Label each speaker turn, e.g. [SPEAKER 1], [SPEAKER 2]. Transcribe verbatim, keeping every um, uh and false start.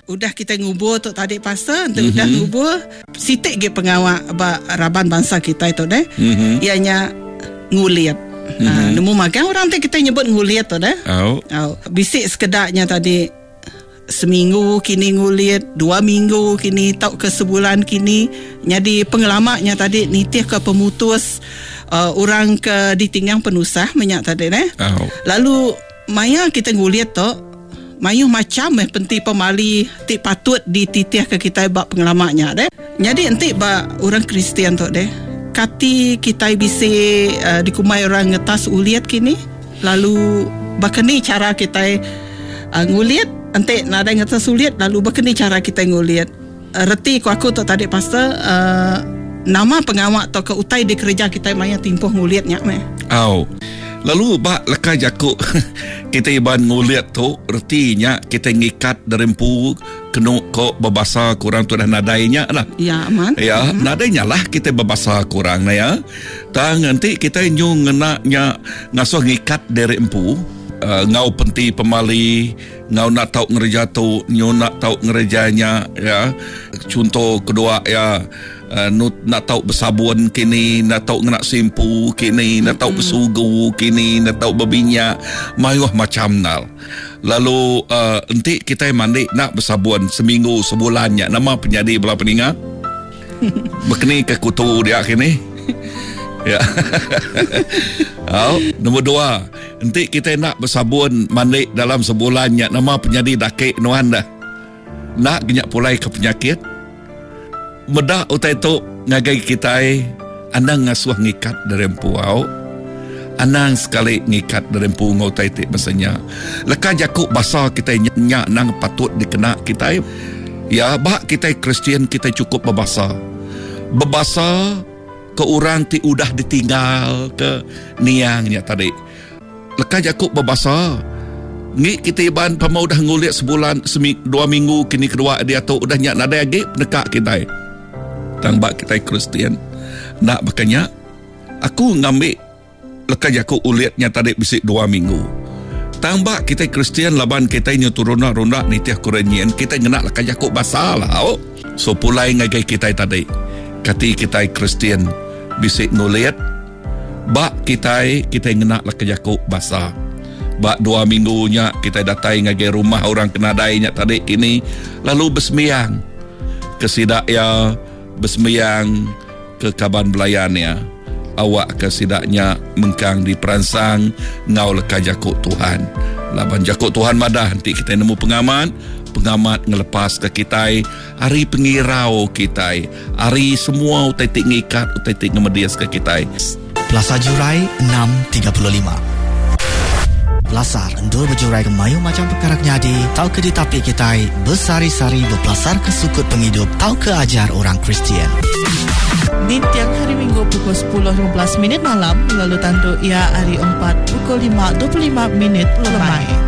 [SPEAKER 1] udah kita ngubur tu tadi pasal, mm-hmm. udah ngubur sitik ge pengawak ba, Raban bangsa kita itu deh. Mm-hmm. Ianya nguliat. Mm-hmm. Ha, nemu makan orang tu kita nyebut nguliat tu deh. Oh. Oh. Bisik sekedarnya tadi seminggu kini nguliat, dua minggu kini, tau ke sebulan kini. Jadi pengalamannya tadi nitih ke pemutus uh, orang ke ditinggang penusah minyak tadi deh. Oh. Lalu maya kita nguliat tu mayuh macam eh penti pemali tik patut dititih ke kita bab pengalamannya deh. Jadi enti ba orang Kristian tu deh. Kati kita bisi uh, dikumai orang ngetas uliat kini. Lalu bakeni cara kita uh, nguliat enti nada ngetas uliat lalu bakeni cara kita nguliat. Uh, reti ku aku tu tadi pasal uh, nama pengawak tu ke utai di kerja kita maya timpuh nguliatnya meh.
[SPEAKER 2] Oh. Lalu bak lekai jakuk kita iban nguliat tu artinya kita ngikat derempu kena kok berbahasa kurang tu dah nadainya lah.
[SPEAKER 1] Ya aman.
[SPEAKER 2] Ya, hmm. nadainya lah kita berbahasa kurang lah ya. Tang nanti kita nyung ngenaknya ngasuh ngikat derempu uh, ngau penti pemali ngau nak tahu ngereja tu nyu nak tahu ngerejanya ya. Contoh kedua ya Uh, nak tahu bersabun kini, nak tahu nak simpu kini, nak tahu bersugu kini, nak tahu berminyak, mayuh macam nal. Lalu uh, nanti kita mandi nak bersabun seminggu sebulannya. Nama penjadi belah peningat berkeni ke kutu dia kini. Ya. Oh, nombor dua, nanti kita nak bersabun mandi dalam sebulannya. Nama penjadi dakik nuan dah. Nak genyak pulai ke penyakit. Medah utai tu ngagai kita anang ngasuh ngikat derempu au. Anang sekali ngikat derempu ngautai tik basanya. Leka jakuk basa kita nyak nang patut dikena kita. Ya, bak kita Kristian kita cukup berbahasa. Berbahasa ke orang ti udah ditinggal ke niangnya tadi. Leka jakuk berbahasa ngi kita iban pama udah nguliat sebulan seming, dua minggu kini kedua dia tu udah nyak nada lagi penekak kita. Tangbak kita Kristian nak makanya aku ngambil lekas aku uliatnya tadi bisik dua minggu. Tangbak kita Kristian laban kita nya turuna-runa nitiah Korean kita ngenak lekas aku basalah. Oh. So pulai ngagai kita tadi. Kati kita Kristian bisik nguliat bak kita kita ngenak lekas aku basa. Bak dua minggunya kita datai ngagai rumah orang kenadainya tadi ini lalu bersembayang kesidak ya bersembayang ke kaban belayannya awak kesidaknya mengkang di peransang ngau leka jakuk Tuhan laban jakuk Tuhan madah nanti kita nemu pengamat pengamat ngelepas ke kita hari pengirau kita hari semua utai tik ngikat utai tik ngemedias ke kita.
[SPEAKER 3] Plaza Jurai enam tiga puluh lima Belasar endur berjurai ke mayu macam perkara nyadi tau ke ditapi kita bersari-sari berpelasar ke sukut penghidup tau ke ajar orang Kristian.
[SPEAKER 4] Di tiang hari Minggu pukul sepuluh lima belas minit malam lalu tantu ia hari empat pukul lima dua puluh lima minit lemai.